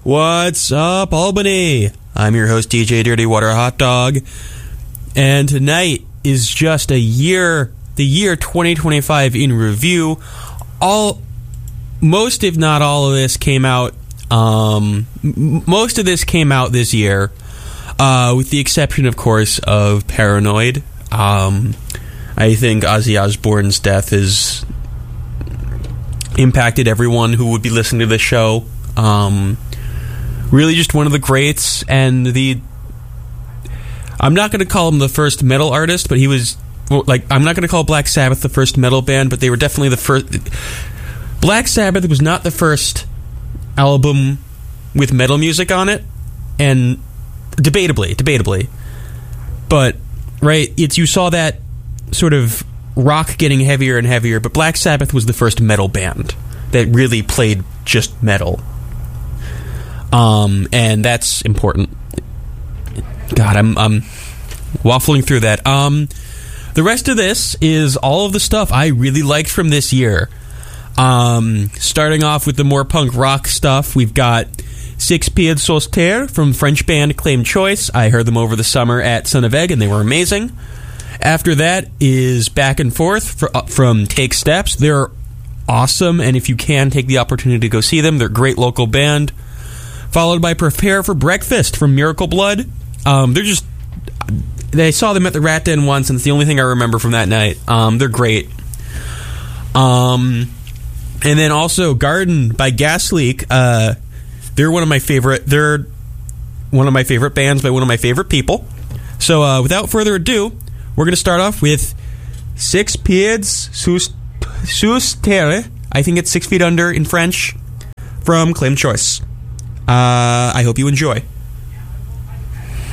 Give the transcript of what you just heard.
What's up, Albany? I'm your host, DJ Dirty Water Hot Dog, and tonight is just the year 2025 in review. Most, if not all, of this came out. Most of this came out this year, with the exception, of course, of Paranoid. I think Ozzy Osbourne's death has impacted everyone who would be listening to this show. Really just one of the greats, and I'm not going to call him the first metal artist, but he was, I'm not going to call Black Sabbath the first metal band, but they were definitely the first. Black Sabbath was not the first album with metal music on it, and debatably. But, right, you saw that sort of rock getting heavier and heavier, but Black Sabbath was the first metal band that really played just metal. And that's important. God, I'm waffling through that. The rest of this is all of the stuff I really liked from this year. Starting off with the more punk rock stuff, we've got Six Pieds Sur Terre from French band Claim Choice. I heard them over the summer at Son of Egg, and they were amazing. After that is Back and Forth from Take Steps. They're awesome, and if you can, take the opportunity to go see them. They're a great local band. Followed by Prepare for Breakfast from Miracle Blood. I saw them at the Rat Den once, and it's the only thing I remember from that night. They're great. And then also Garden by Gas Leak. They're one of my favorite bands by one of my favorite people. So without further ado, we're going to start off with Six Pieds Sur Terre. I think it's 6 feet under in French, from Claim Choice. I hope you enjoy.